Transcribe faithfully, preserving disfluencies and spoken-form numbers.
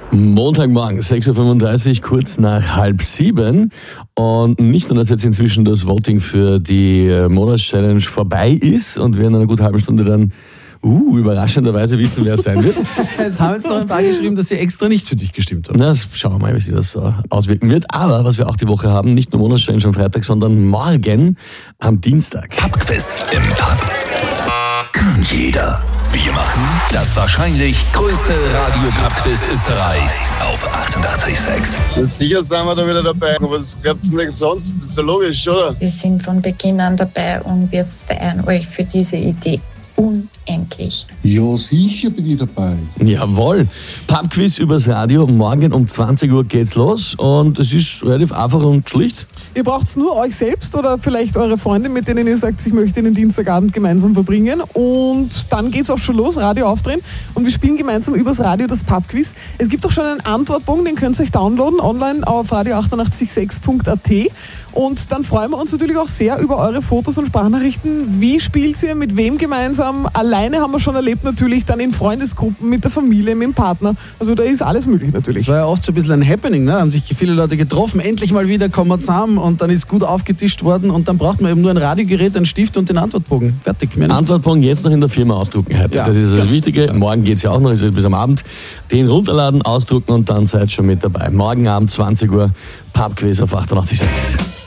Montagmorgen, sechs Uhr fünfunddreißig, kurz nach halb sieben. Und nicht nur, dass jetzt inzwischen das Voting für die Monatschallenge vorbei ist und wir in einer guten halben Stunde dann uh, überraschenderweise wissen, wer es sein wird. Es haben jetzt noch ein paar geschrieben, dass sie extra nicht für dich gestimmt haben. Na, schauen wir mal, wie sich das so auswirken wird. Aber was wir auch die Woche haben, nicht nur Monatschallenge am Freitag, sondern morgen am Dienstag. Pubquiz im Pub. Kann jeder. Wir machen das wahrscheinlich größte Radio-Pub-Quiz Österreichs auf achtundachtzig Komma sechs. Ja, sicher sind wir da wieder dabei, aber das glaubt ihr nicht sonst, das ist ja logisch, oder? Wir sind von Beginn an dabei und wir feiern euch für diese Idee unendlich. Ja, sicher bin ich dabei. Jawohl. Pubquiz übers Radio. Morgen um zwanzig Uhr geht's los und es ist relativ einfach und schlicht. Ihr braucht nur euch selbst oder vielleicht eure Freunde, mit denen ihr sagt, ich möchte den Dienstagabend gemeinsam verbringen. Und dann geht's auch schon los, Radio aufdrehen. Und wir spielen gemeinsam übers Radio das Pubquiz. Es gibt auch schon einen Antwortbogen, den könnt ihr euch downloaden, online auf radio achtundachtzig Komma sechs punkt a t. Und dann freuen wir uns natürlich auch sehr über eure Fotos und Sprachnachrichten. Wie spielt ihr, mit wem gemeinsam? Alleine haben wir schon erlebt natürlich, dann in Freundesgruppen, mit der Familie, mit dem Partner. Also da ist alles möglich natürlich. Das war ja oft so ein bisschen ein Happening, ne? Da haben sich viele Leute getroffen, endlich mal wieder, kommen wir zusammen und dann ist gut aufgetischt worden und dann braucht man eben nur ein Radiogerät, einen Stift und den Antwortbogen. Fertig. Mehr Antwortbogen jetzt noch in der Firma ausdrucken heute. Ja, das ist das ja. Wichtige. Ja. Morgen geht's ja auch noch, ist bis am Abend. Den runterladen, ausdrucken und dann seid schon mit dabei. Morgen Abend zwanzig Uhr Pubquiz auf achtundachtzig Komma sechs.